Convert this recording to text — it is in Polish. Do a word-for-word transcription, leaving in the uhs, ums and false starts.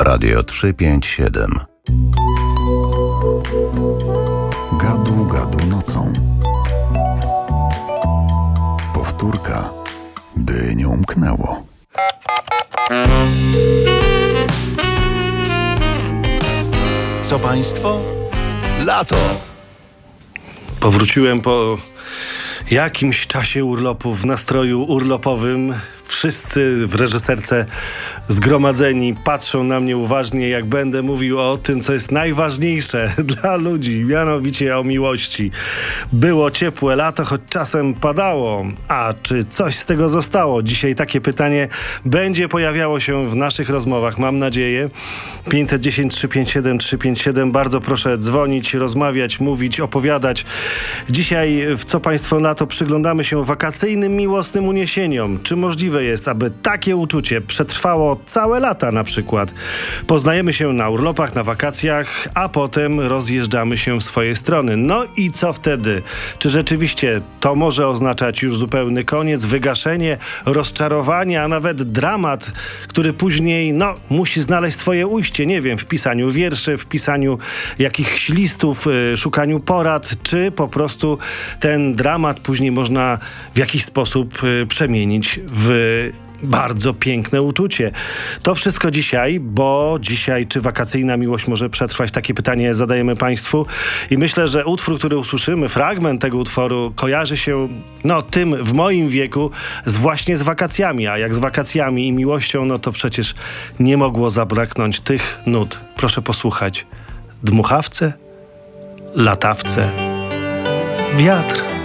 Radio trzysta pięćdziesiąt siedem. Gadu, gadu nocą. Powtórka, by nie umknęło. Co państwo? Lato. Powróciłem po jakimś czasie urlopu w nastroju urlopowym. Wszyscy w reżyserce zgromadzeni patrzą na mnie uważnie, jak będę mówił o tym, co jest najważniejsze dla ludzi, mianowicie o miłości. Było ciepłe lato, choć czasem padało. A czy coś z tego zostało? Dzisiaj takie pytanie będzie pojawiało się w naszych rozmowach, mam nadzieję. pięćset dziesięć trzysta pięćdziesiąt siedem trzysta pięćdziesiąt siedem. Bardzo proszę dzwonić, rozmawiać, mówić, opowiadać. Dzisiaj w Co Państwo na to przyglądamy się wakacyjnym, miłosnym uniesieniom. Czy możliwe jest, aby takie uczucie przetrwało całe lata na przykład? Poznajemy się na urlopach, na wakacjach, a potem rozjeżdżamy się w swoje strony. No i co wtedy? Czy rzeczywiście to może oznaczać już zupełny koniec, wygaszenie, rozczarowanie, a nawet dramat, który później, no, musi znaleźć swoje ujście, nie wiem, w pisaniu wierszy, w pisaniu jakichś listów, y, szukaniu porad, czy po prostu ten dramat później można w jakiś sposób y, przemienić w bardzo piękne uczucie. To wszystko dzisiaj, bo dzisiaj czy wakacyjna miłość może przetrwać? Takie pytanie zadajemy Państwu i myślę, że utwór, który usłyszymy, fragment tego utworu kojarzy się, no, tym w moim wieku z właśnie z wakacjami, a jak z wakacjami i miłością, no to przecież nie mogło zabraknąć tych nut. Proszę posłuchać. Dmuchawce, latawce, wiatr.